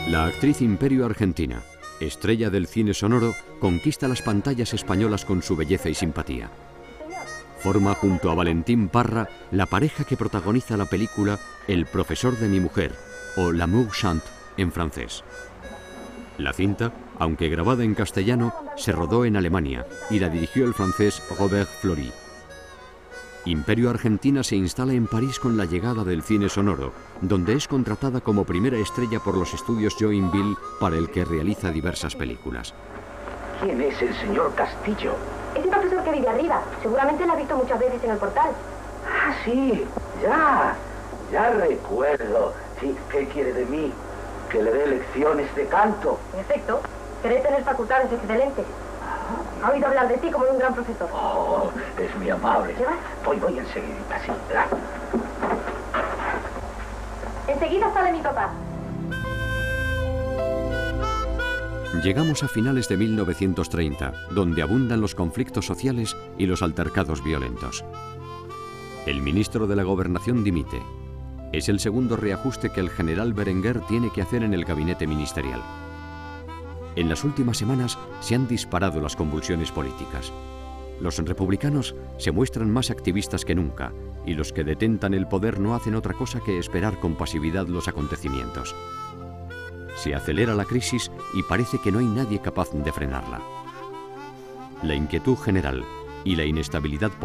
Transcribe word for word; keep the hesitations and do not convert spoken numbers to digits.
La actriz Imperio Argentina, estrella del cine sonoro, conquista las pantallas españolas con su belleza y simpatía. Forma junto a Valentín Parra la pareja que protagoniza la película El profesor de mi mujer, o L'amour chante en francés. La cinta, aunque grabada en castellano, se rodó en Alemania y la dirigió el francés Robert Fleury. Imperio Argentina se instala en París con la llegada del cine sonoro, donde es contratada como primera estrella por los estudios Joinville, para el que realiza diversas películas. ¿Quién es el señor Castillo? Es el profesor que vive arriba. Seguramente la ha visto muchas veces en el portal. Ah, sí, ya, ya recuerdo. Sí, ¿qué quiere de mí? ¿Que le dé lecciones de canto? En efecto, querés tener facultades excelentes. Ha oído hablar de ti como de un gran profesor. Oh, es muy amable. ¿Qué vas? Voy, voy enseguidita, sí. ¿Verdad? Enseguida sale mi papá. Llegamos a finales de mil novecientos treinta, donde abundan los conflictos sociales y los altercados violentos. El ministro de la Gobernación dimite. Es el segundo reajuste que el general Berenguer tiene que hacer en el gabinete ministerial. En las últimas semanas se han disparado las convulsiones políticas. Los republicanos se muestran más activistas que nunca, y los que detentan el poder no hacen otra cosa que esperar con pasividad los acontecimientos. Se acelera la crisis y parece que no hay nadie capaz de frenarla. La inquietud general y la inestabilidad política